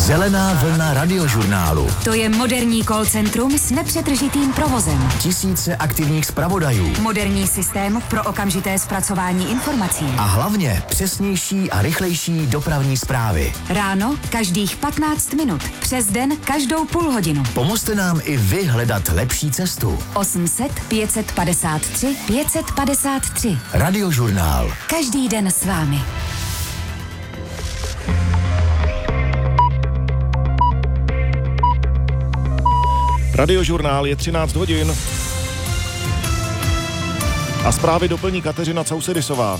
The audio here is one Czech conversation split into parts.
Zelená vlna radiožurnálu. To je moderní call centrum s nepřetržitým provozem. Tisíce aktivních zpravodajů. Moderní systém pro okamžité zpracování informací. A hlavně přesnější a rychlejší dopravní zprávy. Ráno každých 15 minut. Přes den každou půl hodinu. Pomozte nám i vy hledat lepší cestu. 800 553 553. Radiožurnál. Každý den s vámi. Radiožurnál je 13 hodin. A zprávy doplní Kateřina Causedisová.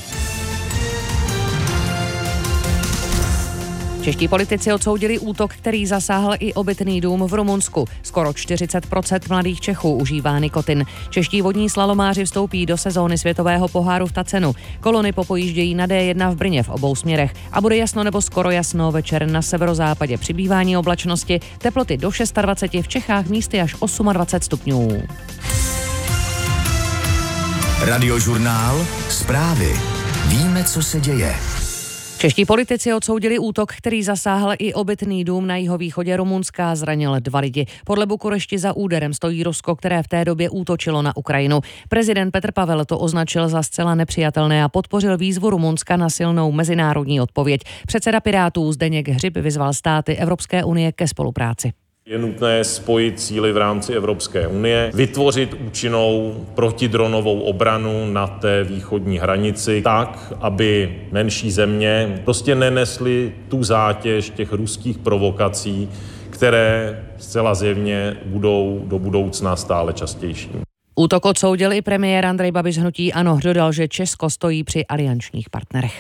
Čeští politici odsoudili útok, který zasáhl i obytný dům v Rumunsku. Skoro 40% mladých Čechů užívá nikotin. Čeští vodní slalomáři vstoupí do sezóny světového poháru v Tacenu. Kolony popojíždějí na D1 v Brně v obou směrech. A bude jasno nebo skoro jasno večer na severozápadě přibývání oblačnosti, teploty do 26, v Čechách místy až 28 stupňů. Radiožurnál. Zprávy. Víme, co se děje. Čeští politici odsoudili útok, který zasáhl i obytný dům na jihovýchodě Rumunska a zranil 2 lidi. Podle Bukurešti za úderem stojí Rusko, které v té době útočilo na Ukrajinu. Prezident Petr Pavel to označil za zcela nepřijatelné a podpořil výzvu Rumunska na silnou mezinárodní odpověď. Předseda Pirátů Zdeněk Hřib vyzval státy Evropské unie ke spolupráci. Je nutné spojit síly v rámci Evropské unie, vytvořit účinnou protidronovou obranu na té východní hranici tak, aby menší země prostě nenesly tu zátěž těch ruských provokací, které zcela zjevně budou do budoucna stále častější. Útok odsoudil i premiér Andrej Babiš hnutí ANO. Dodal, že Česko stojí při aliančních partnerech.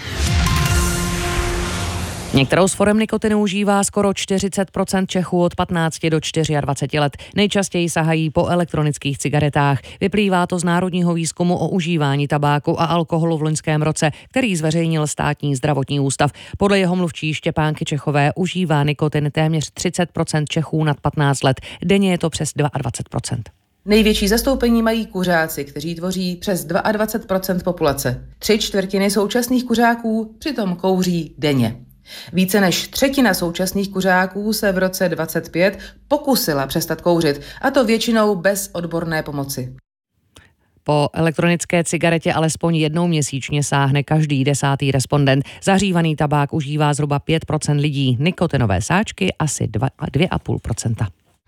Některou z forem nikotinu užívá skoro 40% Čechů od 15 do 24 let. Nejčastěji sahají po elektronických cigaretách. Vyplývá to z národního výzkumu o užívání tabáku a alkoholu v loňském roce, který zveřejnil Státní zdravotní ústav. Podle jeho mluvčí Štěpánky Čechové užívá nikotin téměř 30% Čechů nad 15 let. Denně je to přes 22%. Největší zastoupení mají kuřáci, kteří tvoří přes 22% populace. 3/4 současných kuřáků přitom kouří denně. Více než 1/3 současných kuřáků se v roce 2025 pokusila přestat kouřit, a to většinou bez odborné pomoci. Po elektronické cigaretě alespoň jednou měsíčně sáhne každý 10. respondent. Zahřívaný tabák užívá zhruba 5% lidí, nikotinové sáčky asi 2,5%.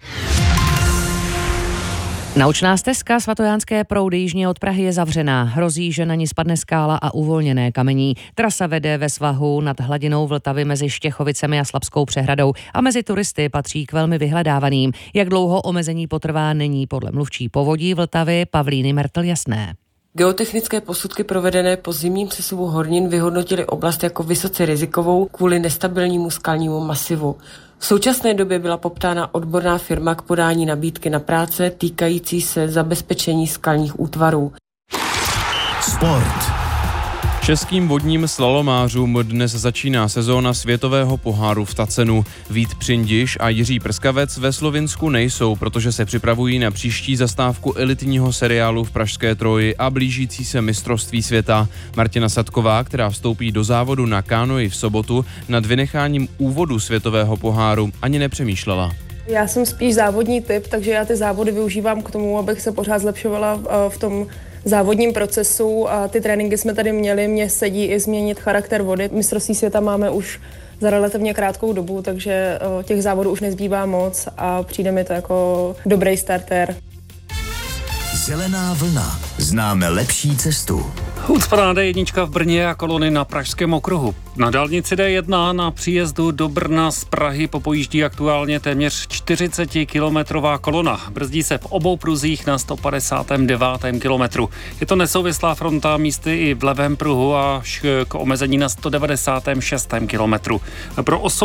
Naučná stezka Svatojánské proudy jižně od Prahy je zavřená. Hrozí, že na ní spadne skála a uvolněné kamení. Trasa vede ve svahu nad hladinou Vltavy mezi Štěchovicemi a Slabskou přehradou a mezi turisty patří k velmi vyhledávaným. Jak dlouho omezení potrvá, není podle mluvčí Povodí Vltavy Pavlíny Mertl jasné. Geotechnické posudky provedené po zimním přesuvu hornin vyhodnotily oblast jako vysoce rizikovou kvůli nestabilnímu skalnímu masivu. V současné době byla poptána odborná firma k podání nabídky na práce týkající se zabezpečení skalních útvarů. Sport. Českým vodním slalomářům dnes začíná sezóna světového poháru v Tacenu. Vít Přindiš a Jiří Prskavec ve Slovinsku nejsou, protože se připravují na příští zastávku elitního seriálu v pražské Troji a blížící se mistrovství světa. Martina Sadková, která vstoupí do závodu na kánoji v sobotu, nad vynecháním úvodu světového poháru ani nepřemýšlela. Já jsem spíš závodní typ, takže já ty závody využívám k tomu, abych se pořád zlepšovala v tom závodním procesu, a ty tréninky jsme tady měli. Mně sedí i změnit charakter vody. Mistrovství světa máme už za relativně krátkou dobu, takže těch závodů už nezbývá moc a přijde mi to jako dobrý startér. Zelená vlna. Známe lepší cestu. Ucpaná D1 v Brně a kolony na Pražském okruhu. Na dálnici D1 na příjezdu do Brna z Prahy popojíždí aktuálně téměř 40-kilometrová kolona. Brzdí se v obou pruzích na 159. kilometru. Je to nesouvislá fronta, místy i v levém pruhu až k omezení na 196. kilometru. Pro